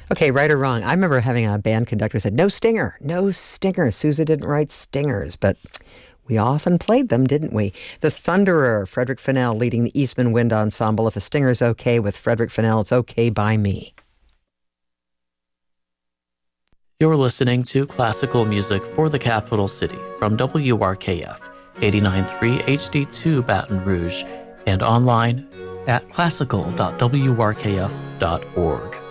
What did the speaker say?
Okay, right or wrong. I remember having a band conductor who said, no stinger, no stinger. Sousa didn't write stingers, but we often played them, didn't we? The Thunderer, Frederick Fennell leading the Eastman Wind Ensemble. If a stinger's okay with Frederick Fennell, it's okay by me. You're listening to classical music for the capital city from WRKF 89.3 HD2 Baton Rouge and online at classical.wrkf.org.